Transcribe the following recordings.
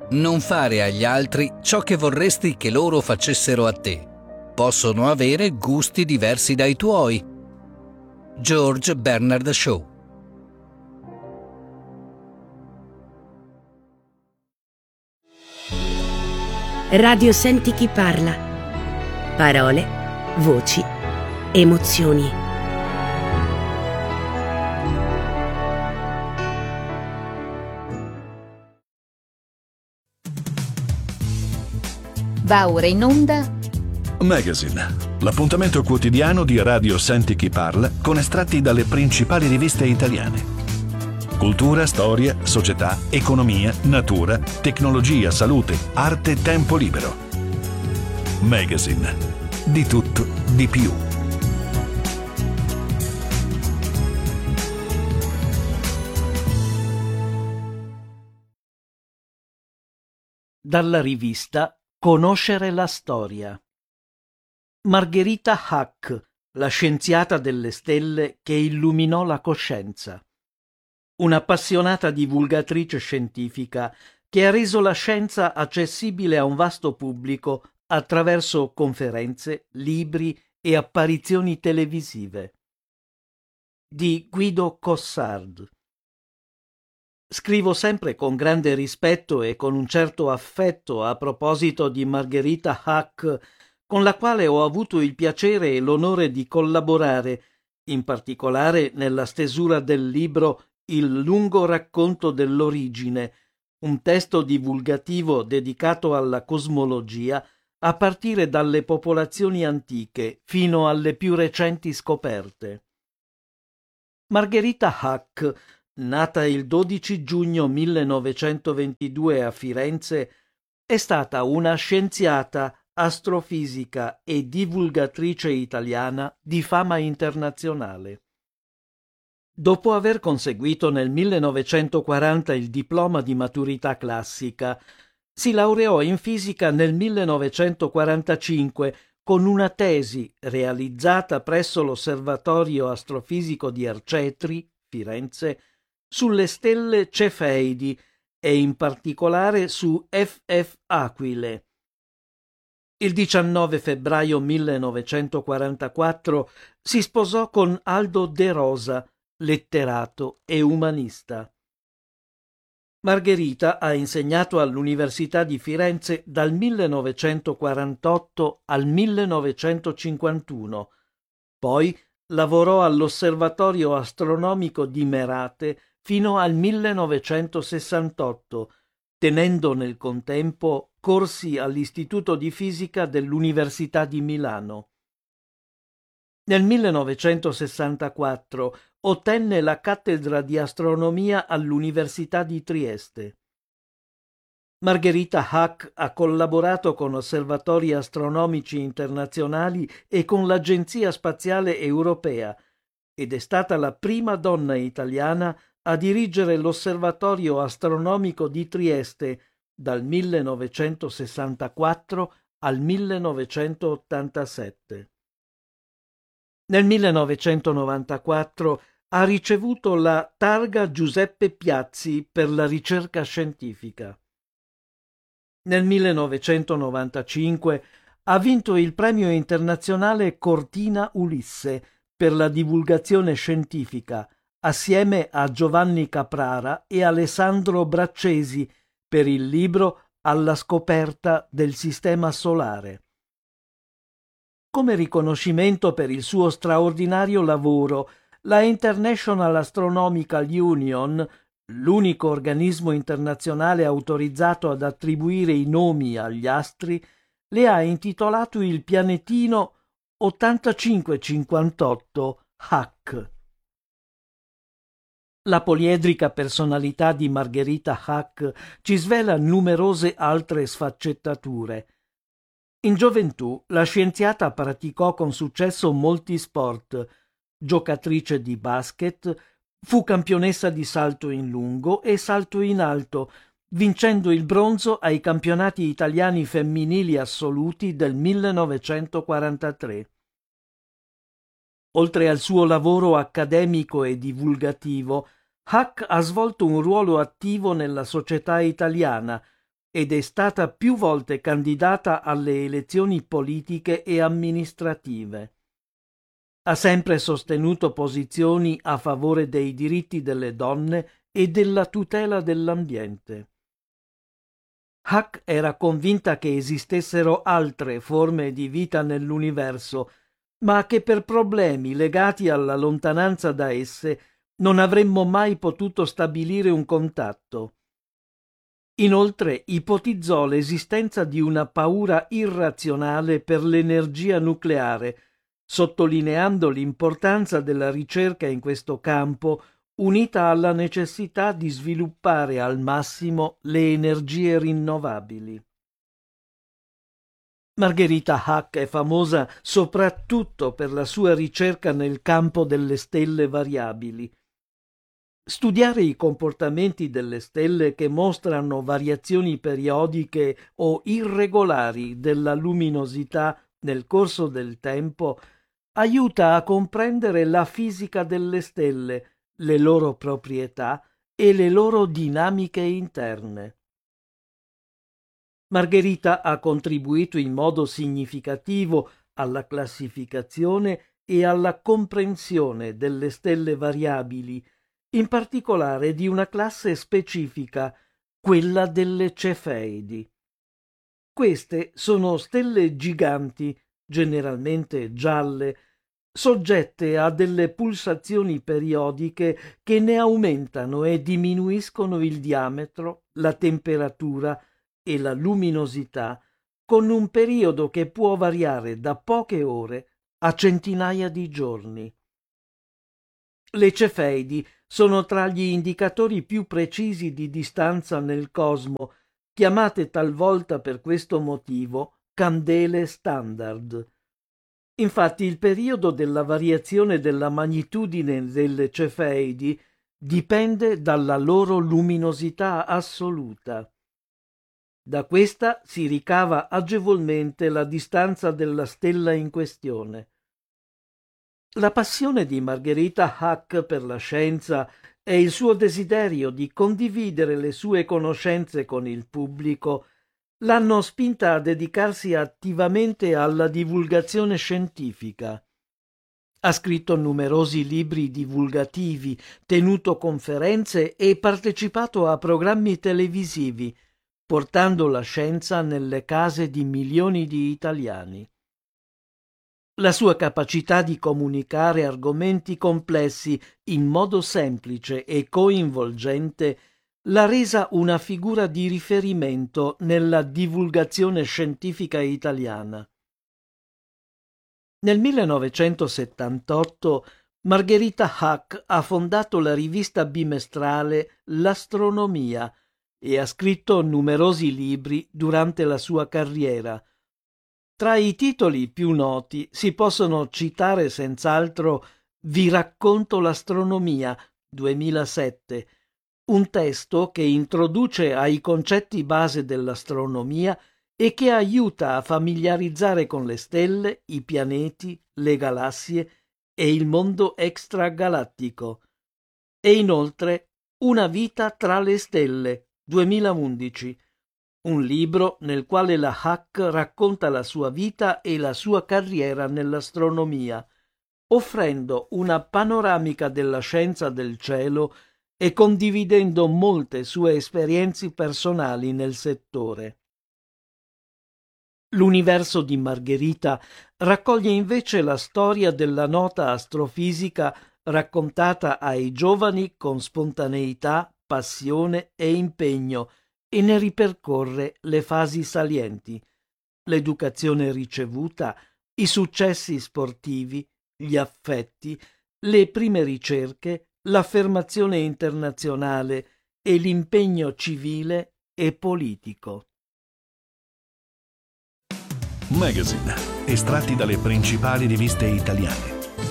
Non fare agli altri ciò che vorresti che loro facessero a te. Possono avere gusti diversi dai tuoi. George Bernard Shaw. Radio Senti chi parla. Parole, voci, emozioni. Va ora in onda Magazine, l'appuntamento quotidiano di Radio Senti chi parla con estratti dalle principali riviste italiane. Cultura, storia, società, economia, natura, tecnologia, salute, arte, tempo libero. Magazine, di tutto, di più. Dalla rivista Conoscere la storia. Margherita Hack, la scienziata delle stelle che illuminò la coscienza. Un'appassionata divulgatrice scientifica che ha reso la scienza accessibile a un vasto pubblico attraverso conferenze, libri e apparizioni televisive. Di Guido Cossard. Scrivo sempre con grande rispetto e con un certo affetto a proposito di Margherita Hack, con la quale ho avuto il piacere e l'onore di collaborare, in particolare nella stesura del libro Il lungo racconto dell'origine, un testo divulgativo dedicato alla cosmologia a partire dalle popolazioni antiche fino alle più recenti scoperte. Margherita Hack, nata il 12 giugno 1922 a Firenze, è stata una scienziata, astrofisica e divulgatrice italiana di fama internazionale. Dopo aver conseguito nel 1940 il diploma di maturità classica, si laureò in fisica nel 1945 con una tesi realizzata presso l'Osservatorio Astrofisico di Arcetri, Firenze, sulle stelle Cefeidi e in particolare su FF Aquile. Il 19 febbraio 1944 si sposò con Aldo De Rosa, letterato e umanista. Margherita ha insegnato all'Università di Firenze dal 1948 al 1951, poi lavorò all'Osservatorio Astronomico di Merate fino al 1968, tenendo nel contempo corsi all'Istituto di Fisica dell'Università di Milano. Nel 1964 ottenne la cattedra di astronomia all'Università di Trieste. Margherita Hack ha collaborato con osservatori astronomici internazionali e con l'Agenzia Spaziale Europea ed è stata la prima donna italiana a dirigere l'Osservatorio Astronomico di Trieste dal 1964 al 1987. Nel 1994 ha ricevuto la Targa Giuseppe Piazzi per la ricerca scientifica. Nel 1995 ha vinto il premio internazionale Cortina Ulisse per la divulgazione scientifica, assieme a Giovanni Caprara e Alessandro Braccesi per il libro Alla scoperta del Sistema Solare. Come riconoscimento per il suo straordinario lavoro, la International Astronomical Union, l'unico organismo internazionale autorizzato ad attribuire i nomi agli astri, le ha intitolato il pianetino 8558 Hack. La poliedrica personalità di Margherita Hack ci svela numerose altre sfaccettature. In gioventù la scienziata praticò con successo molti sport, giocatrice di basket, fu campionessa di salto in lungo e salto in alto, vincendo il bronzo ai campionati italiani femminili assoluti del 1943. Oltre al suo lavoro accademico e divulgativo, Hack ha svolto un ruolo attivo nella società italiana ed è stata più volte candidata alle elezioni politiche e amministrative. Ha sempre sostenuto posizioni a favore dei diritti delle donne e della tutela dell'ambiente. Huck era convinta che esistessero altre forme di vita nell'universo, ma che per problemi legati alla lontananza da esse non avremmo mai potuto stabilire un contatto. Inoltre ipotizzò l'esistenza di una paura irrazionale per l'energia nucleare, sottolineando l'importanza della ricerca in questo campo, unita alla necessità di sviluppare al massimo le energie rinnovabili. Margherita Huck è famosa soprattutto per la sua ricerca nel campo delle stelle variabili. Studiare i comportamenti delle stelle che mostrano variazioni periodiche o irregolari della luminosità nel corso del tempo aiuta a comprendere la fisica delle stelle, le loro proprietà e le loro dinamiche interne. Margherita ha contribuito in modo significativo alla classificazione e alla comprensione delle stelle variabili, in particolare di una classe specifica, quella delle Cefeidi. Queste sono stelle giganti, generalmente gialle, soggette a delle pulsazioni periodiche che ne aumentano e diminuiscono il diametro, la temperatura e la luminosità, con un periodo che può variare da poche ore a centinaia di giorni. Le Cefeidi sono tra gli indicatori più precisi di distanza nel cosmo, chiamate talvolta per questo motivo candele standard. Infatti il periodo della variazione della magnitudine delle Cefeidi dipende dalla loro luminosità assoluta. Da questa si ricava agevolmente la distanza della stella in questione. La passione di Margherita Huck per la scienza e il suo desiderio di condividere le sue conoscenze con il pubblico l'hanno spinta a dedicarsi attivamente alla divulgazione scientifica. Ha scritto numerosi libri divulgativi, tenuto conferenze e partecipato a programmi televisivi, portando la scienza nelle case di milioni di italiani. La sua capacità di comunicare argomenti complessi in modo semplice e coinvolgente l'ha resa una figura di riferimento nella divulgazione scientifica italiana. Nel 1978 Margherita Huck ha fondato la rivista bimestrale L'Astronomia e ha scritto numerosi libri durante la sua carriera. Tra i titoli più noti si possono citare senz'altro Vi racconto l'astronomia, 2007, un testo che introduce ai concetti base dell'astronomia e che aiuta a familiarizzare con le stelle, i pianeti, le galassie e il mondo extragalattico. E inoltre Una vita tra le stelle, 2011, un libro nel quale la Huck racconta la sua vita e la sua carriera nell'astronomia, offrendo una panoramica della scienza del cielo e condividendo molte sue esperienze personali nel settore. L'universo di Margherita raccoglie invece la storia della nota astrofisica raccontata ai giovani con spontaneità, passione e impegno, e ne ripercorre le fasi salienti: l'educazione ricevuta, i successi sportivi, gli affetti, le prime ricerche, l'affermazione internazionale e l'impegno civile e politico. Magazine, estratti dalle principali riviste italiane.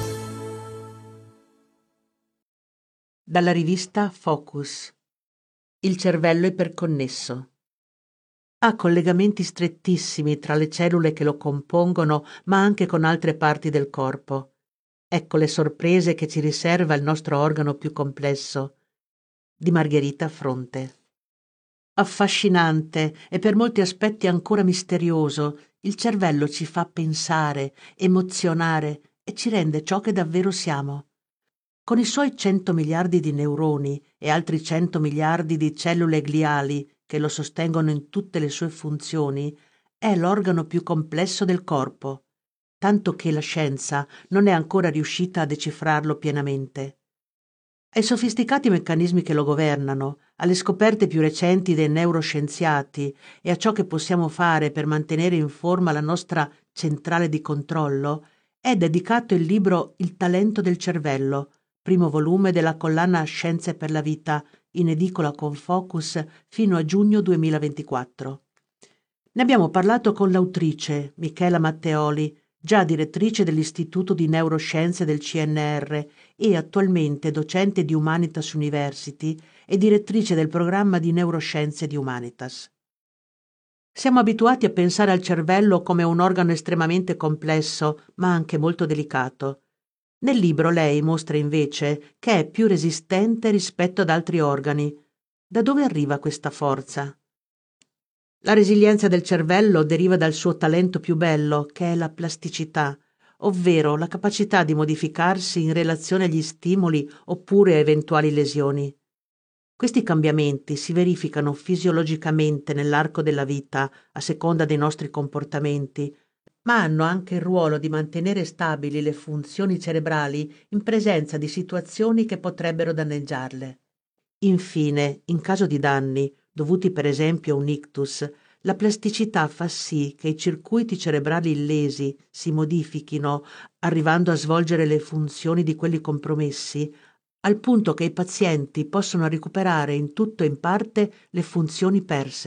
Dalla rivista Focus. Il cervello iperconnesso. Ha collegamenti strettissimi tra le cellule che lo compongono, ma anche con altre parti del corpo. Ecco le sorprese che ci riserva il nostro organo più complesso. Di Margherita Fronte. Affascinante e per molti aspetti ancora misterioso, il cervello ci fa pensare, emozionare e ci rende ciò che davvero siamo. Con i suoi 100 miliardi di neuroni e altri 100 miliardi di cellule gliali che lo sostengono in tutte le sue funzioni, è l'organo più complesso del corpo, tanto che la scienza non è ancora riuscita a decifrarlo pienamente. Ai sofisticati meccanismi che lo governano, alle scoperte più recenti dei neuroscienziati e a ciò che possiamo fare per mantenere in forma la nostra centrale di controllo, è dedicato il libro Il talento del cervello, primo volume della collana Scienze per la vita, in edicola con Focus fino a giugno 2024. Ne abbiamo parlato con l'autrice, Michela Matteoli, già direttrice dell'Istituto di Neuroscienze del CNR e attualmente docente di Humanitas University e direttrice del programma di Neuroscienze di Humanitas. Siamo abituati a pensare al cervello come un organo estremamente complesso, ma anche molto delicato. Nel libro lei mostra invece che è più resistente rispetto ad altri organi. Da dove arriva questa forza? La resilienza del cervello deriva dal suo talento più bello, che è la plasticità, ovvero la capacità di modificarsi in relazione agli stimoli oppure a eventuali lesioni. Questi cambiamenti si verificano fisiologicamente nell'arco della vita, a seconda dei nostri comportamenti, ma hanno anche il ruolo di mantenere stabili le funzioni cerebrali in presenza di situazioni che potrebbero danneggiarle. Infine, in caso di danni, dovuti per esempio a un ictus, la plasticità fa sì che i circuiti cerebrali illesi si modifichino, arrivando a svolgere le funzioni di quelli compromessi, al punto che i pazienti possono recuperare in tutto e in parte le funzioni perse.